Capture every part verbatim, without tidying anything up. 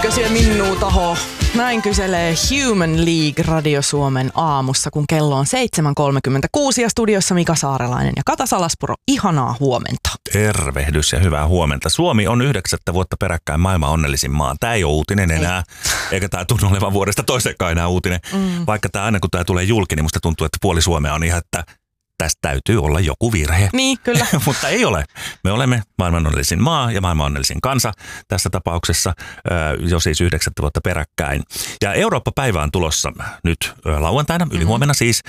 Radio Syö Minnuu taho. Näin kyselee Human League Radio Suomen aamussa, kun kello on seitsemän kolmekymmentäkuusi ja studiossa Mika Saarelainen ja Kata Salaspuro. Ihanaa huomenta. Tervehdys ja hyvää huomenta. Suomi on yhdeksättä vuotta peräkkäin maailman onnellisin maa. Tämä ei ole uutinen enää, ei. Eikä tämä tunnu olevan vuodesta toiseenkaan enää uutinen. Mm. Vaikka tämä aina kun tämä tulee julki, niin musta tuntuu, että puoli Suomea on ihan, että tästä täytyy olla joku virhe. Niin, kyllä. Mutta ei ole. Me olemme maailman onnellisin maa ja maailman onnellisin kansa tässä tapauksessa jo siis yhdeksättä vuotta peräkkäin. Ja Eurooppa-päivä on tulossa nyt lauantaina, ylihuomenna siis.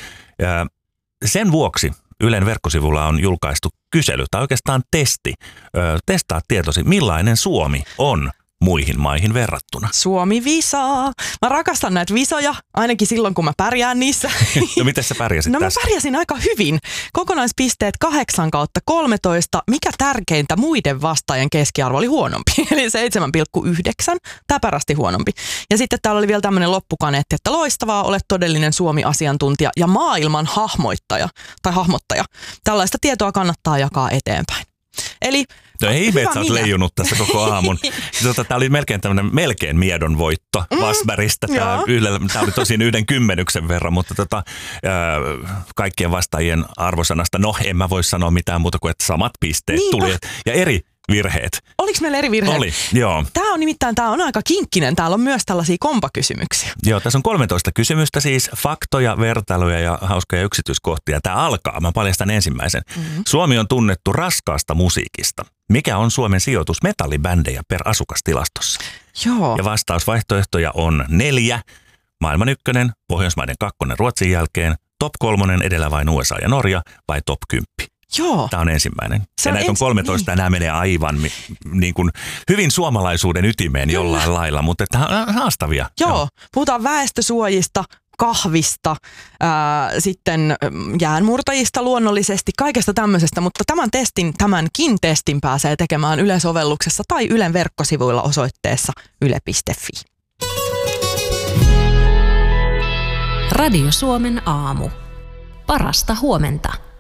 Sen vuoksi Ylen verkkosivulla on julkaistu kysely, tai oikeastaan testi. Testaa tietosi, millainen Suomi on muihin maihin verrattuna. Suomi visaa. Mä rakastan näitä visoja, ainakin silloin kun mä pärjään niissä. No miten sä pärjäsit No mä tässä? pärjäsin aika hyvin. Kokonaispisteet kahdeksan kautta kolmetoista. Mikä tärkeintä, muiden vastaajien keskiarvo oli huonompi. Eli seitsemän pilkku yhdeksän. Täpärästi huonompi. Ja sitten täällä oli vielä tämmöinen loppukaneetti, että loistavaa, olet todellinen Suomi-asiantuntija ja maailman hahmoittaja tai hahmottaja. Tällaista tietoa kannattaa jakaa eteenpäin. Eli no ei ihme, että sä oot leijunut tässä koko aamun. Tota, tämä oli melkein tämmöinen melkein miedon voitto mm, Vasberista. Tämä, tämä oli tosin yhden kymmenyksen verran, mutta tota, äh, kaikkien vastaajien arvosanasta, no en mä voi sanoa mitään muuta kuin, että samat pisteet Niinpä. tuli. Ja eri virheet. Oliko meillä eri virheet? Oli, joo. Tämä on nimittäin, tämä on aika kinkkinen. Täällä on myös tällaisia kompakysymyksiä. Joo, tässä on kolmetoista kysymystä siis, faktoja, vertailuja ja hauskoja yksityiskohtia. Tämä alkaa, mä paljastan ensimmäisen. Mm-hmm. Suomi on tunnettu raskaasta musiikista. Mikä on Suomen sijoitus metallibändejä per asukastilastossa? Joo. Ja vastausvaihtoehtoja on neljä. Maailman ykkönen, Pohjoismaiden kakkonen Ruotsin jälkeen, top kolmonen edellä vain U S A ja Norja vai top kymppi? Joo. Tämä on ensimmäinen. Se ja on näitä on ens... kolmetoista niin. ja nämä menee aivan niin kuin hyvin suomalaisuuden ytimeen Kyllä. jollain lailla, mutta tämä on haastavia. Joo, Joo. Puhutaan väestösuojista, kahvista, ää, sitten jäänmurtajista luonnollisesti, kaikesta tämmöisestä, mutta tämän testin, tämänkin testin pääsee tekemään Yle-sovelluksessa tai Ylen verkkosivuilla osoitteessa yle piste fi. Radio Suomen aamu. Parasta huomenta.